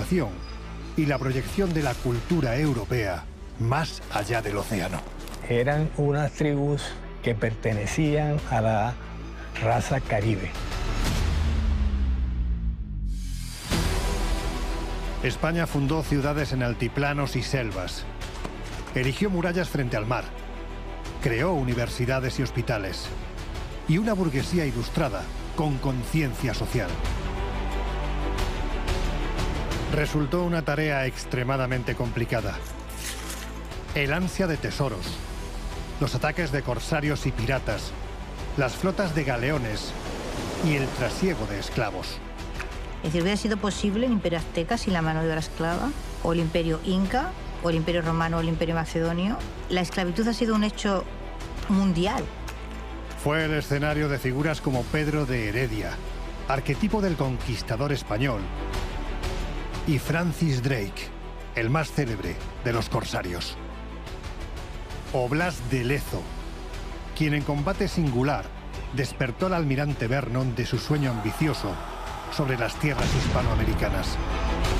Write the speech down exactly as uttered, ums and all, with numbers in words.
colonización y la proyección de la cultura europea más allá del océano. Eran unas tribus que pertenecían a la raza caribe. España fundó ciudades en altiplanos y selvas, erigió murallas frente al mar, creó universidades y hospitales, y una burguesía ilustrada con conciencia social. Resultó una tarea extremadamente complicada. El ansia de tesoros, los ataques de corsarios y piratas, las flotas de galeones y el trasiego de esclavos. Es decir, ¿hubiera sido posible el imperio azteca sin la mano de obra esclava? ¿O el imperio inca? ¿O el imperio romano? ¿O el imperio macedonio? La esclavitud ha sido un hecho mundial. Fue el escenario de figuras como Pedro de Heredia, arquetipo del conquistador español, y Francis Drake, el más célebre de los corsarios. O Blas de Lezo, quien en combate singular despertó al almirante Vernon de su sueño ambicioso sobre las tierras hispanoamericanas.